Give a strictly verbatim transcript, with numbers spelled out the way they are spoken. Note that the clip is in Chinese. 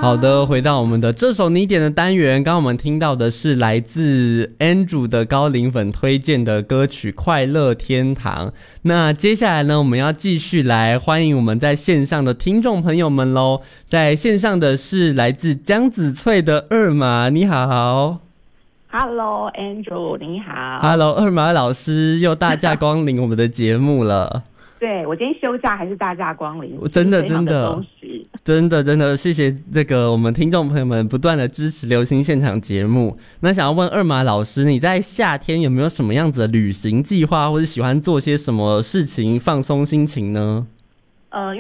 好的，回到我们的这首你点的单元，刚刚我们听到的是来自 Andrew 的高龄粉推荐的歌曲《快乐天堂》。那接下来呢，我们要继续来欢迎我们在线上的听众朋友们咯。在线上的是来自江子翠的二马，你好。 Hello Andrew， 你好。 Hello 二马老师又大驾光临我们的节目了。 对，我今天休假还是大驾光临， 真的真的真的真的谢谢这个我们听众朋友们不断的支持流行现场节目。那想要问二马老师，你在夏天有没有什么样子的旅行计划，或是喜欢做些什么事情放松心情呢？ 呃，因